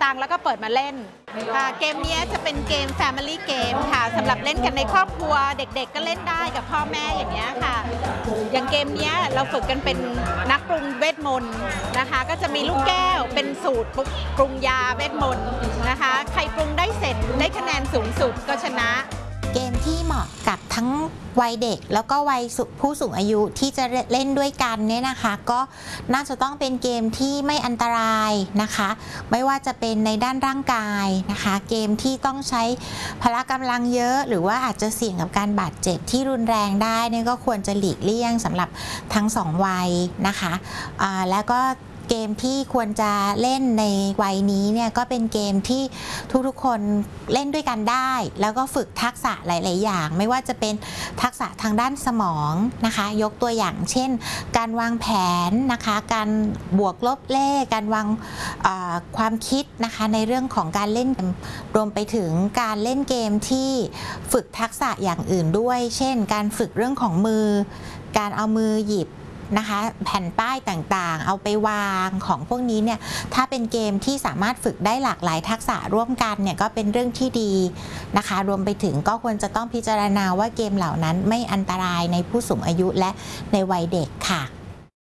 ตังค์แล้วก็เปิดมาเล่นค่ะเกมนี้จะเป็นเกม Family Game ค่ะสำหรับเล่นกันในครอบครัวเด็กๆก็เล่นได้กับพ่อแม่อย่างเงี้ยค่ะอย่างเกมนี้เราฝึกกันเป็นนักปรุงเวทมนต์นะคะก็จะมีลูกแก้วเป็นสูตรปรุงยาเวทมนต์นะคะใครปรุงได้เสร็จได้คะแนนสูงสุดก็ชนะเกมที่เหมาะกับทั้งวัยเด็กแล้วก็วัยผู้สูงอายุที่จะเล่นด้วยกันเนี่ยนะคะก็น่าจะต้องเป็นเกมที่ไม่อันตรายนะคะไม่ว่าจะเป็นในด้านร่างกายนะคะเกมที่ต้องใช้พละกำลังเยอะหรือว่าอาจจะเสี่ยงกับการบาดเจ็บที่รุนแรงได้เนี่ยก็ควรจะหลีกเลี่ยงสำหรับทั้งสองวัยนะคะแล้วก็เกมที่ควรจะเล่นในวัยนี้เนี่ยก็เป็นเกมที่ทุกๆคนเล่นด้วยกันได้แล้วก็ฝึกทักษะหลายๆอย่างไม่ว่าจะเป็นทักษะทางด้านสมองนะคะยกตัวอย่างเช่นการวางแผนนะคะการบวกลบเลขการวางความคิดนะคะในเรื่องของการเล่นรวมไปถึงการเล่นเกมที่ฝึกทักษะอย่างอื่นด้วยเช่นการฝึกเรื่องของมือการเอามือหยิบนะคะแผ่นป้ายต่างๆเอาไปวางของพวกนี้เนี่ยถ้าเป็นเกมที่สามารถฝึกได้หลากหลายทักษะร่วมกันเนี่ยก็เป็นเรื่องที่ดีนะคะรวมไปถึงก็ควรจะต้องพิจารณาว่าเกมเหล่านั้นไม่อันตรายในผู้สูงอายุและในวัยเด็กค่ะ